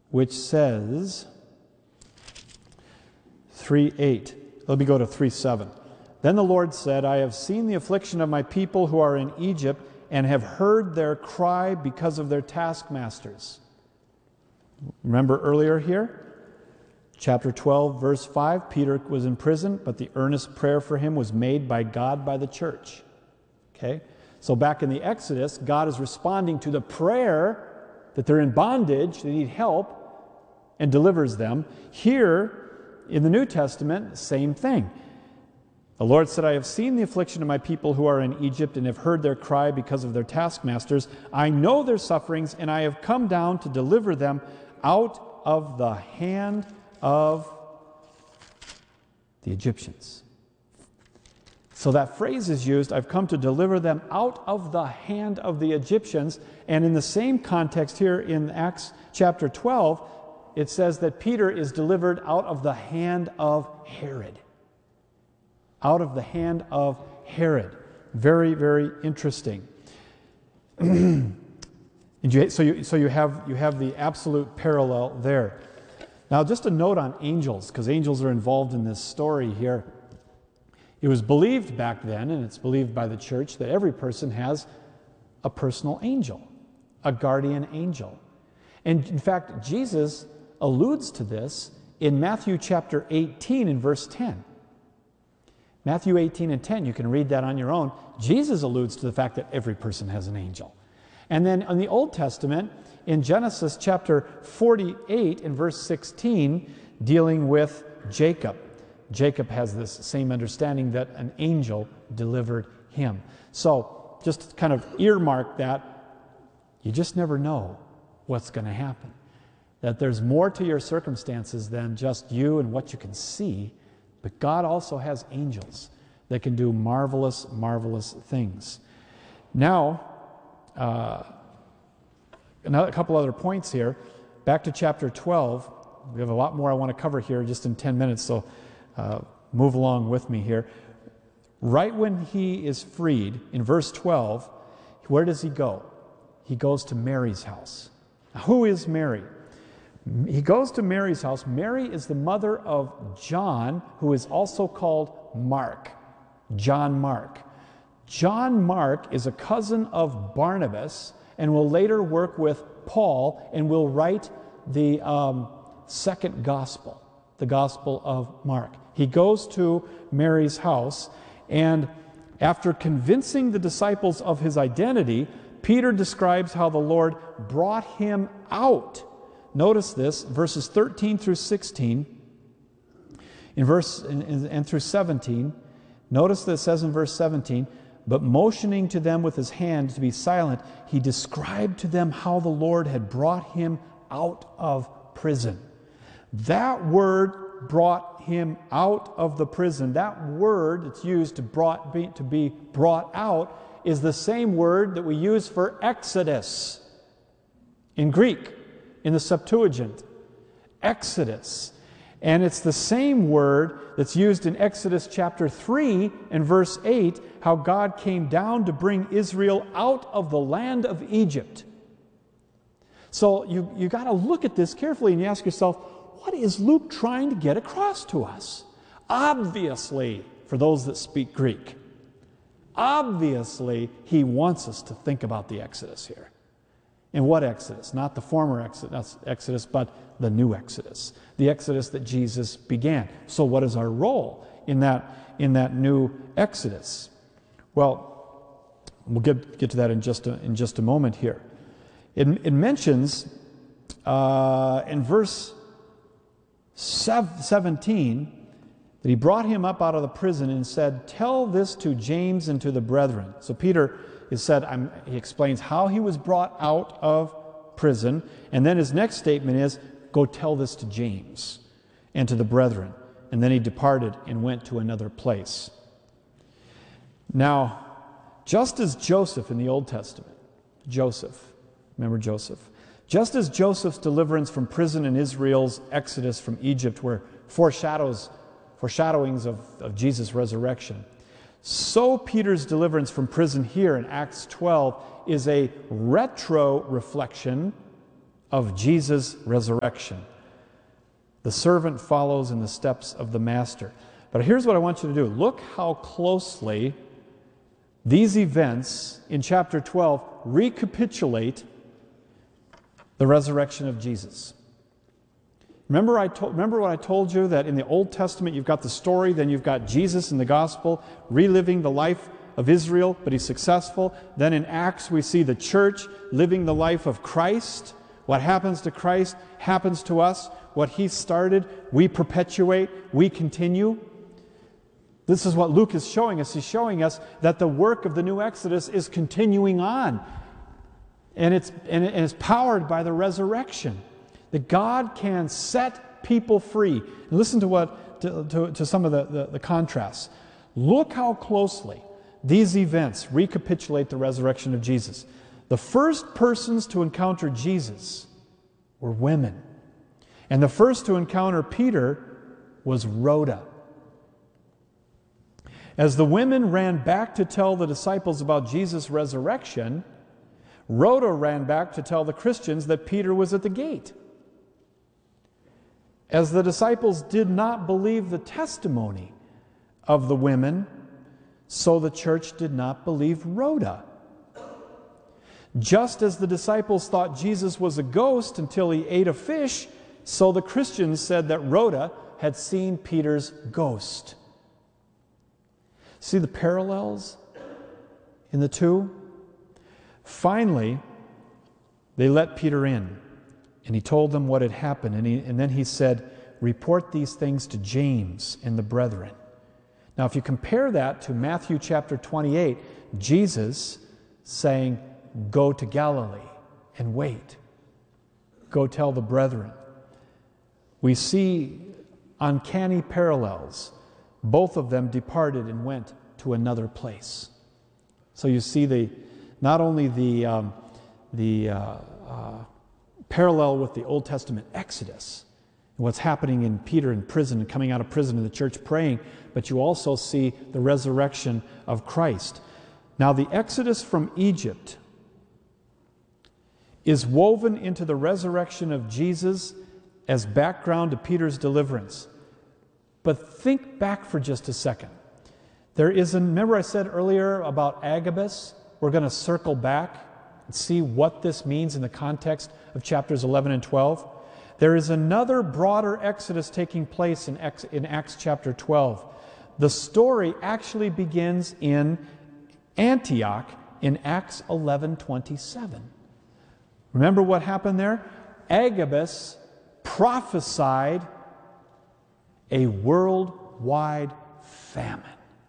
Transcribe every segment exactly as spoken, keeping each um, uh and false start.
which says, three eight. Let me go to three seven. Then the Lord said, I have seen the affliction of my people who are in Egypt, and have heard their cry because of their taskmasters. Remember earlier here? Chapter twelve, verse five, Peter was in prison, but the earnest prayer for him was made by God by the church. Okay? So back in the Exodus, God is responding to the prayer that they're in bondage, they need help, and delivers them. Here, in the New Testament, same thing. The Lord said, I have seen the affliction of my people who are in Egypt, and have heard their cry because of their taskmasters. I know their sufferings, and I have come down to deliver them out of the hand of the Egyptians. So that phrase is used, I've come to deliver them out of the hand of the Egyptians. And in the same context here in Acts chapter twelve, it says that Peter is delivered out of the hand of Herod. Out of the hand of Herod. Very, very interesting. And you, so you, so you, have, you have the absolute parallel there. Now, just a note on angels, because angels are involved in this story here. It was believed back then, and it's believed by the church, that every person has a personal angel, a guardian angel. And in fact, Jesus alludes to this in Matthew chapter eighteen and verse ten. Matthew eighteen and ten, you can read that on your own. Jesus alludes to the fact that every person has an angel. And then in the Old Testament, in Genesis chapter forty-eight and verse sixteen, dealing with Jacob. Jacob has this same understanding that an angel delivered him. So just kind of earmark that. You just never know what's going to happen. That there's more to your circumstances than just you and what you can see. But God also has angels that can do marvelous, marvelous things. Now, uh, another, a couple other points here. Back to chapter twelve. We have a lot more I want to cover here just in ten minutes, so uh, move along with me here. Right when he is freed, in verse twelve, where does he go? He goes to Mary's house. Now, who is Mary? He goes to Mary's house. Mary is the mother of John, who is also called Mark. John Mark. John Mark is a cousin of Barnabas and will later work with Paul and will write the um, second gospel, the Gospel of Mark. He goes to Mary's house, and after convincing the disciples of his identity, Peter describes how the Lord brought him out. Notice this, verses thirteen through sixteen, in verse and, and through seventeen. Notice that it says in verse seventeen, but motioning to them with his hand to be silent, he described to them how the Lord had brought him out of prison. That word, brought him out of the prison, that word that's used to, brought, be, to be brought out is the same word that we use for Exodus in Greek. In the Septuagint, Exodus. And it's the same word that's used in Exodus chapter three and verse eight, how God came down to bring Israel out of the land of Egypt. So you, you got to look at this carefully and you ask yourself, what is Luke trying to get across to us? Obviously, for those that speak Greek, obviously he wants us to think about the Exodus here. And what Exodus? Not the former Exodus, Exodus, but the new Exodus. The Exodus that Jesus began. So what is our role in that, in that new Exodus? Well, we'll get, get to that in just a, in just a moment here. It, it mentions uh, in verse seventeen that he brought him up out of the prison and said, tell this to James and to the brethren. So Peter is said, I'm, he explains how he was brought out of prison, and then his next statement is, go tell this to James and to the brethren. And then he departed and went to another place. Now, just as Joseph in the Old Testament, Joseph, remember Joseph, just as Joseph's deliverance from prison and Israel's exodus from Egypt were foreshadows, foreshadowings of, of Jesus' resurrection, so Peter's deliverance from prison here in Acts twelve is a retro reflection of Jesus' resurrection. The servant follows in the steps of the master. But here's what I want you to do. Look how closely these events in chapter twelve recapitulate the resurrection of Jesus. Remember, I told, remember what I told you, that in the Old Testament you've got the story, then you've got Jesus in the gospel reliving the life of Israel, but he's successful. Then in Acts we see the church living the life of Christ. What happens to Christ happens to us. What he started, we perpetuate, we continue. This is what Luke is showing us. He's showing us that the work of the new Exodus is continuing on. And it's, and it's powered by the resurrection. That God can set people free. And listen to what to, to, to some of the, the, the contrasts. Look how closely these events recapitulate the resurrection of Jesus. The first persons to encounter Jesus were women. And the first to encounter Peter was Rhoda. As the women ran back to tell the disciples about Jesus' resurrection, Rhoda ran back to tell the Christians that Peter was at the gate. As the disciples did not believe the testimony of the women, so the church did not believe Rhoda. Just as the disciples thought Jesus was a ghost until he ate a fish, so the Christians said that Rhoda had seen Peter's ghost. See the parallels in the two? Finally, they let Peter in, and he told them what had happened, and, he, and then he said, report these things to James and the brethren. Now, if you compare that to Matthew chapter twenty-eight, Jesus saying, go to Galilee and wait. Go tell the brethren. We see uncanny parallels. Both of them departed and went to another place. So you see the not only the, um, the uh, uh, parallel with the Old Testament Exodus, and what's happening in Peter in prison and coming out of prison and the church praying, but you also see the resurrection of Christ. Now the Exodus from Egypt is woven into the resurrection of Jesus as background to Peter's deliverance. But think back for just a second. There is a, remember I said earlier about Agabus? We're going to circle back and see what this means in the context of chapters eleven and twelve. There is another broader exodus taking place in, Ex, in Acts chapter twelve. The story actually begins in Antioch in Acts eleven twenty-seven. Remember what happened there? Agabus prophesied a worldwide famine.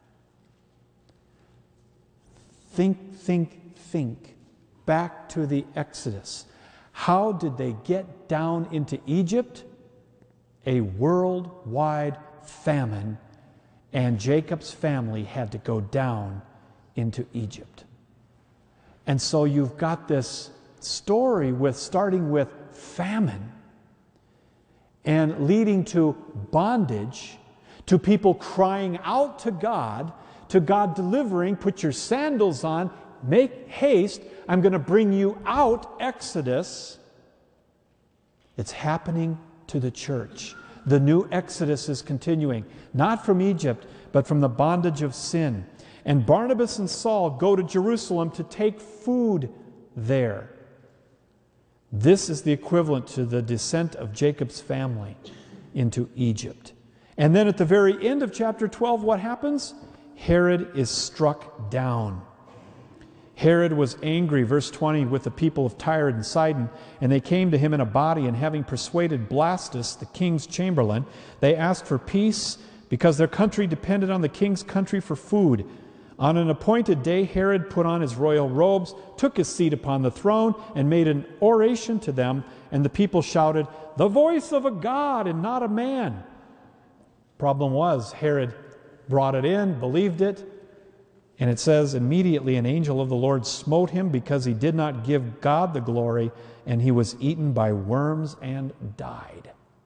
Think, think, think back to the Exodus. How did they get down into Egypt? A worldwide famine, and Jacob's family had to go down into Egypt. And so you've got this story with starting with famine and leading to bondage, to people crying out to God, to God delivering, put your sandals on, make haste, I'm going to bring you out, Exodus. It's happening to the church. The new Exodus is continuing, not from Egypt, but from the bondage of sin. And Barnabas and Saul go to Jerusalem to take food there. This is the equivalent to the descent of Jacob's family into Egypt. And then at the very end of chapter twelve, what happens? Herod is struck down. Herod was angry, verse twenty, with the people of Tyre and Sidon, and they came to him in a body, and having persuaded Blastus, the king's chamberlain, they asked for peace because their country depended on the king's country for food. On an appointed day, Herod put on his royal robes, took his seat upon the throne, and made an oration to them, and the people shouted, "The voice of a God and not a man." Problem was, Herod brought it in, believed it, and it says, immediately an angel of the Lord smote him because he did not give God the glory, and he was eaten by worms and died.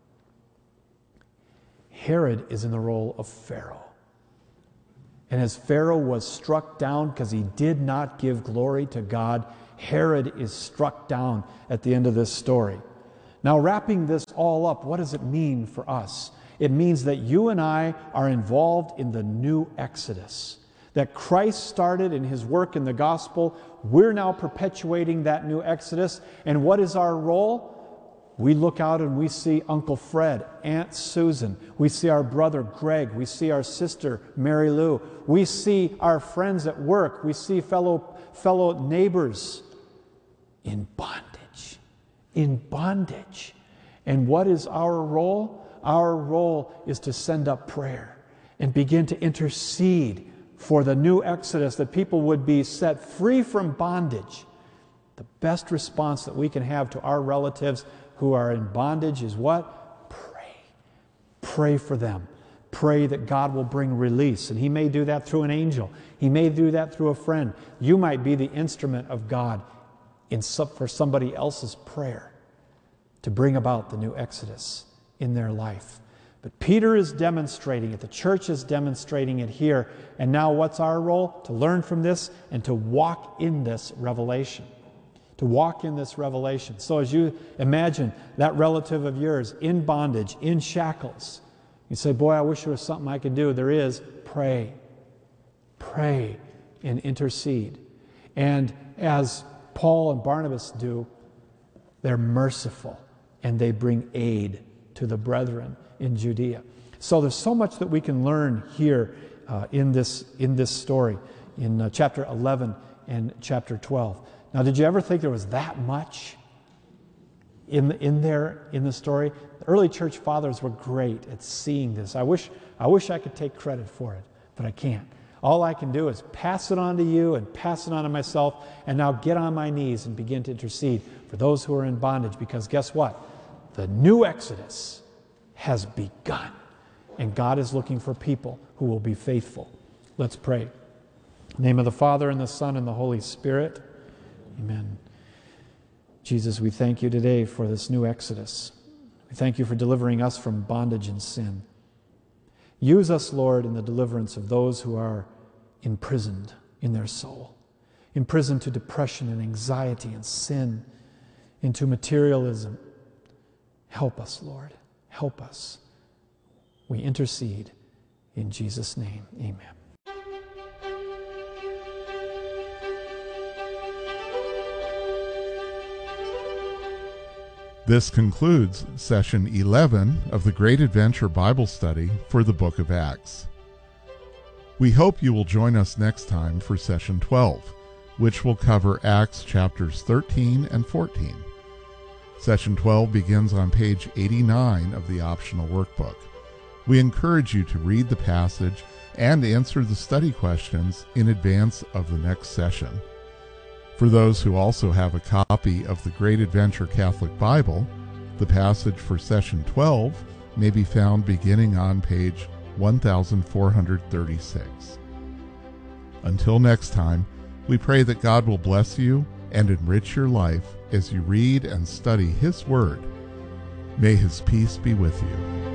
Herod is in the role of Pharaoh. And as Pharaoh was struck down because he did not give glory to God, Herod is struck down at the end of this story. Now, wrapping this all up, what does it mean for us? It means that you and I are involved in the new Exodus. That Christ started in his work in the gospel. We're now perpetuating that new Exodus. And what is our role? We look out and we see Uncle Fred, Aunt Susan. We see our brother Greg. We see our sister Mary Lou. We see our friends at work. We see fellow, fellow neighbors in bondage. In bondage. And what is our role? Our role is to send up prayer and begin to intercede for the new Exodus, that people would be set free from bondage. The best response that we can have to our relatives who are in bondage is what? Pray. Pray for them. Pray that God will bring release. And he may do that through an angel. He may do that through a friend. You might be the instrument of God in some, for somebody else's prayer to bring about the new Exodus in their life. But Peter is demonstrating it. The church is demonstrating it here. And now what's our role? To learn from this and to walk in this revelation. To walk in this revelation. So as you imagine that relative of yours in bondage, in shackles, you say, boy, I wish there was something I could do. There is. Pray. Pray and intercede. And as Paul and Barnabas do, they're merciful and they bring aid to the brethren in Judea. So there's so much that we can learn here uh, in this in this story, in uh, chapter eleven and chapter twelve. Now, did you ever think there was that much in in there in the story? The early church fathers were great at seeing this. I wish I wish I could take credit for it, but I can't. All I can do is pass it on to you and pass it on to myself, and now get on my knees and begin to intercede for those who are in bondage, because guess what? The new Exodus has begun, and God is looking for people who will be faithful. Let's pray. In the name of the Father, and the Son, and the Holy Spirit. Amen. Jesus, we thank you today for this new Exodus. We thank you for delivering us from bondage and sin. Use us, Lord, in the deliverance of those who are imprisoned in their soul, imprisoned to depression and anxiety and sin, into materialism. Help us, Lord. Help us. We intercede in Jesus' name. Amen. This concludes session eleven of the Great Adventure Bible Study for the Book of Acts. We hope you will join us next time for session twelve, which will cover Acts chapters thirteen and fourteen. Session twelve begins on page eighty-nine of the optional workbook. We encourage you to read the passage and answer the study questions in advance of the next session. For those who also have a copy of the Great Adventure Catholic Bible, the passage for session twelve may be found beginning on page one thousand four hundred thirty-six. Until next time, we pray that God will bless you and enrich your life as you read and study His Word. May His peace be with you.